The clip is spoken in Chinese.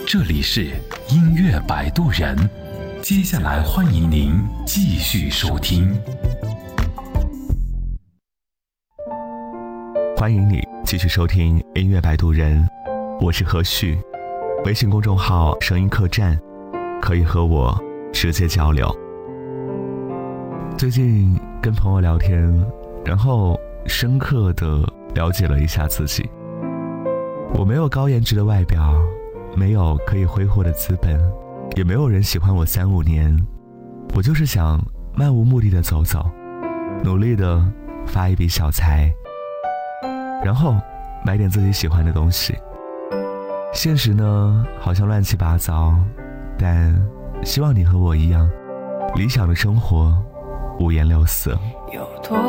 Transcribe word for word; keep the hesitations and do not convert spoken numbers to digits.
这里是音乐摆渡人，接下来欢迎您继续收听。 欢迎你继续收听音乐摆渡人，我是何旭，微信公众号声音客栈，可以和我直接交流。最近跟朋友聊天，然后深刻地了解了一下自己。我没有高颜值的外表，没有可以挥霍的资本，也没有人喜欢我三五年。我就是想漫无目的的走走，努力的发一笔小财，然后买点自己喜欢的东西。现实呢，好像乱七八糟，但希望你和我一样，理想的生活五颜六色。有多